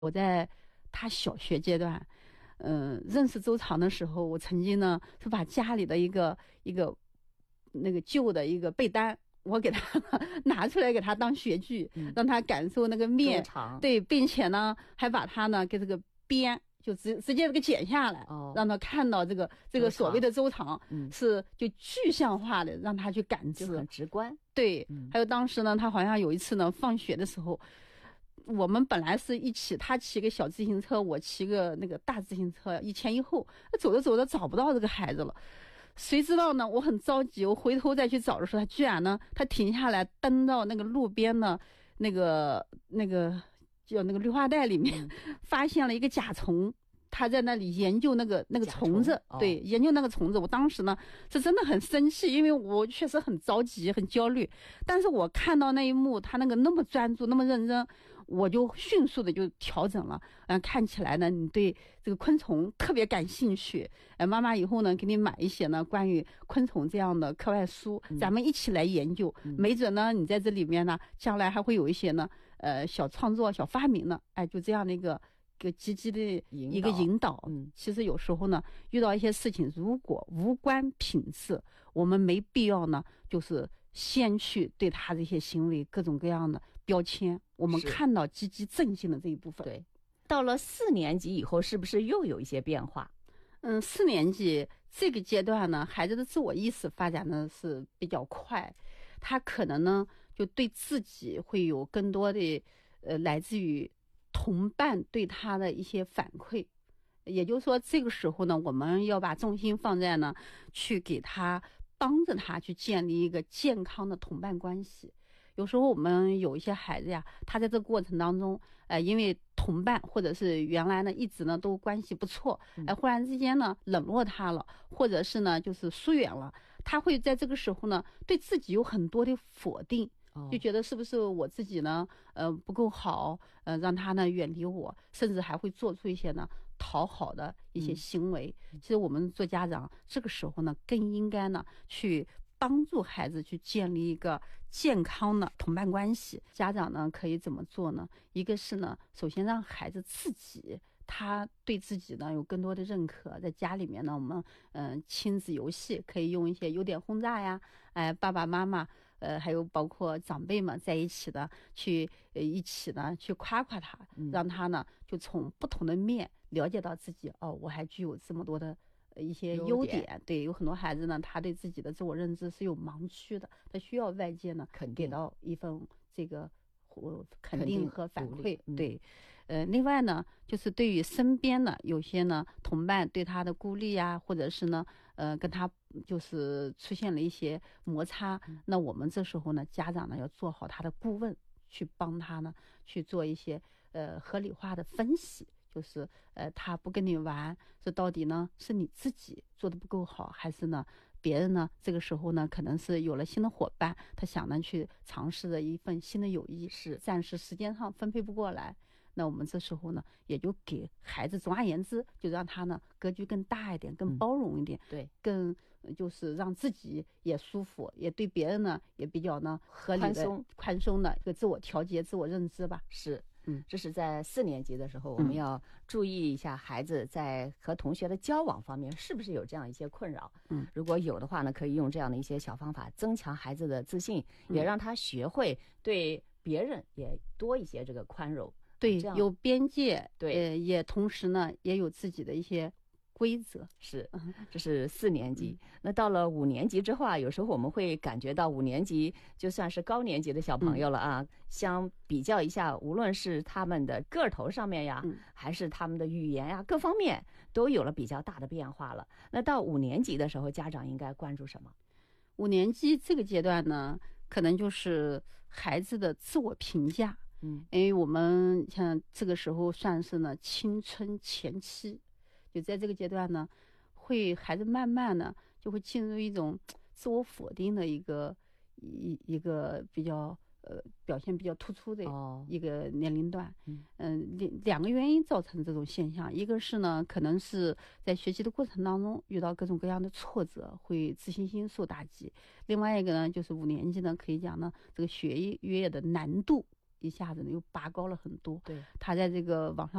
我在他小学阶段，认识周长的时候，我曾经呢是把家里的一个那个旧的一个被单，我给他拿出来给他当学具，让他感受那个面，对，并且呢还把他呢给这个边就直接这个剪下来，让他看到这个所谓的周长，是就具象化的，让他去感知， 就很直观。 对，还有当时呢，他好像有一次呢，放学的时候。我们本来是一起，他骑个小自行车，我骑个那个大自行车，一前一后，走着走着找不到这个孩子了。谁知道呢？我很着急，我回头再去找的时候，他居然呢，他停下来蹬到那个路边的那个叫那个绿化带里面，发现了一个甲虫。他在那里研究那个虫子，对，研究那个虫子。我当时呢是真的很生气，因为我确实很着急、很焦虑。但是我看到那一幕，他那么专注、那么认真，我就迅速的就调整了。看起来呢，你对这个昆虫特别感兴趣。妈妈以后呢，给你买一些呢关于昆虫这样的课外书，咱们一起来研究。没准呢，你在这里面呢，将来还会有一些呢，小创作、小发明呢。就这样的一个积极的一个引导。其实有时候呢，遇到一些事情，如果无关品质，我们没必要呢，就是先去对他这些行为各种各样的标签。我们看到积极正性的这一部分。 对，到了4年级以后，是不是又有一些变化 ？4年级这个阶段呢，孩子的自我意识发展的是比较快，他可能呢，就对自己会有更多的来自于同伴对他的一些反馈。也就是说，这个时候呢，我们要把重心放在呢，去给他帮着他去建立一个健康的同伴关系。有时候我们有一些孩子呀，他在这个过程当中，因为同伴或者是原来呢一直呢都关系不错，忽然之间呢冷落他了，或者是呢就是疏远了，他会在这个时候呢对自己有很多的否定。就觉得是不是我自己呢不够好，让他呢远离我，甚至还会做出一些呢讨好的一些行为。其实我们做家长这个时候呢，更应该呢去帮助孩子去建立一个健康的同伴关系。家长呢可以怎么做呢？一个是呢，首先让孩子自己他对自己呢有更多的认可。在家里面呢，我们亲子游戏可以用一些优点轰炸呀，爸爸妈妈还有包括长辈们在一起的去一起呢去夸夸他，让他呢就从不同的面了解到自己，我还具有这么多的一些优点。对，有很多孩子呢，他对自己的自我认知是有盲区的，他需要外界呢给到一份这个肯定和反馈。对，另外呢，就是对于身边的有些呢同伴对他的孤立呀，或者是呢跟他就是出现了一些摩擦，那我们这时候呢，家长呢要做好他的顾问，去帮他呢去做一些合理化的分析。就是他不跟你玩，这到底呢是你自己做的不够好，还是呢别人呢这个时候呢可能是有了新的伙伴，他想呢去尝试的一份新的友谊，是暂时时间上分配不过来。那我们这时候呢也就给孩子，总而言之就让他呢格局更大一点，更包容一点，对，更就是让自己也舒服，也对别人呢也比较呢合理的宽松的一个自我调节、自我认知吧。 是。这是在4年级的时候，我们要注意一下孩子在和同学的交往方面是不是有这样一些困扰。如果有的话呢，可以用这样的一些小方法增强孩子的自信，也让他学会对别人也多一些这个宽容。 对，有边界，对，也同时呢也有自己的一些规则。 是，这是4年级。那到了5年级之后啊，有时候我们会感觉到5年级就算是高年级的小朋友了啊，相比较一下，无论是他们的个头上面呀，还是他们的语言呀，各方面都有了比较大的变化了。那到5年级的时候，家长应该关注什么 ？5年级这个阶段呢，可能就是孩子的自我评价。因为我们像这个时候算是呢青春前期，就在这个阶段呢，孩子慢慢呢就会进入一种自我否定的一个比较表现比较突出的一个年龄段。两个原因造成这种现象，一个是呢可能是在学习的过程当中遇到各种各样的挫折，会自信心受打击；另外一个呢就是5年级呢可以讲呢这个学业的难度一下子呢又拔高了很多。 对， 他在这个网上